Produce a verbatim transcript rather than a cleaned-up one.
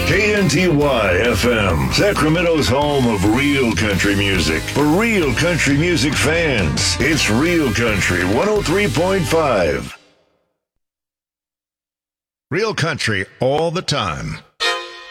K N T Y F M, Sacramento's home of real country music. For real country music fans, it's Real Country one oh three point five. Real country all the time.